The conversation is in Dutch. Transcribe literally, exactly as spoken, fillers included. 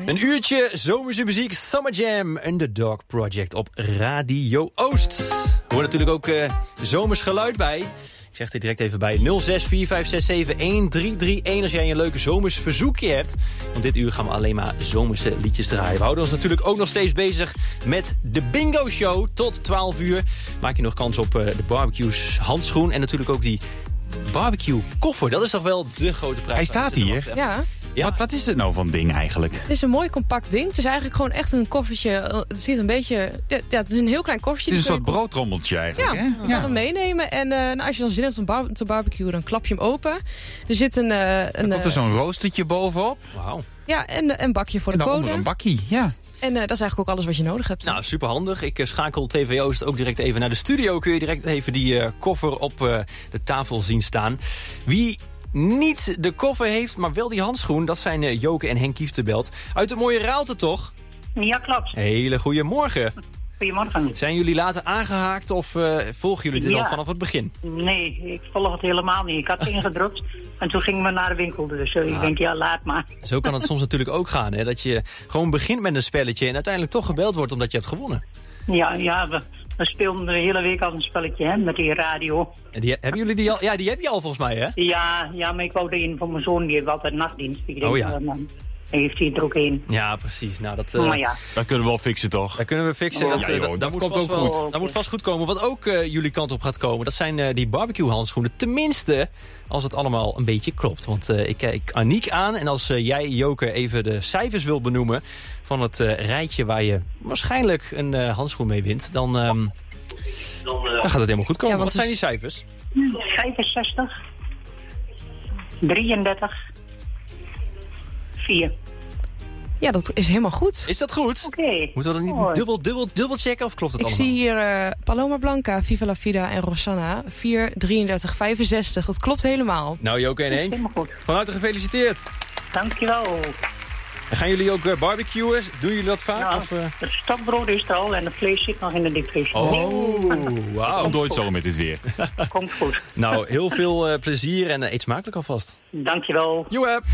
Een uurtje zomerse muziek, Summer Jam, Underdog Project op Radio Oost. Er hoort natuurlijk ook uh, zomers geluid bij. Ik zeg dit direct even bij nul zes vier vijf zes zeven een drie drie een als jij een leuke zomers verzoekje hebt. Want dit uur gaan we alleen maar zomerse liedjes draaien. We houden ons natuurlijk ook nog steeds bezig met de Bingo Show. Tot twaalf uur maak je nog kans op uh, de barbecues handschoen en natuurlijk ook die barbecue koffer. Dat is toch wel de grote prijs. Hij staat hier. Ja. Ja. Wat, wat is het nou van ding eigenlijk? Het is een mooi compact ding. Het is eigenlijk gewoon echt een koffertje. Het ziet een beetje... Ja, het is een heel klein koffertje. Het is een soort broodrommeltje eigenlijk. Ja, hè? je kan hem meenemen. En uh, nou, als je dan zin hebt om bar te barbecuen, dan klap je hem open. Er zit een... Uh, een Dan komt er zo'n roostertje bovenop. Wauw. Ja, en een bakje voor En de daaronder kolen. een bakkie, ja. En uh, dat is eigenlijk ook alles wat je nodig hebt. Nou, superhandig. Ik uh, schakel T V Oost ook direct even naar de studio. Kun je direct even die uh, koffer op uh, de tafel zien staan. Wie niet de koffer heeft, maar wel die handschoen, dat zijn uh, Joke en Henk Kieftenbelt. Uit de mooie Raalte, toch? Ja, klopt. Hele goede morgen. Goedemorgen. Zijn jullie later aangehaakt of uh, volgen jullie dit Ja. al vanaf het begin? Nee, ik volg het helemaal niet. Ik had ingedrukt en toen gingen we naar de winkel. Dus uh, Ah. ik denk, ja, laat maar. Zo kan het soms natuurlijk ook gaan, hè? Dat je gewoon begint met een spelletje en uiteindelijk toch gebeld wordt omdat je hebt gewonnen. Ja, ja we, we speelden de hele week al een spelletje hè, met die radio. En die, hebben jullie die al? Ja, die heb je al volgens mij, hè? Ja, ja, maar ik wou er een van mijn zoon, die heeft altijd nachtdienst. Ik denk, Oh ja. uh, dan heeft hij er ook een. Ja, precies. Nou, dat, uh, Maar ja, Dat kunnen we wel fixen, toch? dat kunnen we fixen. Oh, dat, ja, uh, joh, dat, dat moet komt vast ook wel- goed. Dat moet vast goed komen. Wat ook uh, jullie kant op gaat komen, dat zijn uh, die barbecue handschoenen. Tenminste, als het allemaal een beetje klopt. Want uh, ik kijk Aniek aan en als uh, jij, Joke, even de cijfers wil benoemen van het uh, rijtje waar je waarschijnlijk een uh, handschoen mee wint, dan, um, dan, uh, dan gaat het helemaal goed komen. Ja, Wat want zijn die het cijfers? vijfenzestig, drieëndertig, vier. Ja, dat is helemaal goed. Is dat goed? Oké. Okay. Moeten we dat niet Mooi. dubbel, dubbel, dubbel checken of klopt het Ik allemaal? zie hier uh, Paloma Blanca, Viva la Vida en Rosanna. vier, drieëndertig, vijfenzestig. Dat klopt helemaal. Nou, Joke en Henk, Helemaal goed. van harte gefeliciteerd. Dankjewel. En gaan jullie ook uh, barbecuen? Doen jullie dat vaak? Ja, Of, uh... het stokbrood is er al en het vlees zit nog in de diepvries. Oh, wauw. Komt ooit zo met dit weer. Komt goed. Nou, heel veel uh, plezier en uh, eet smakelijk alvast. Dankjewel. Joep.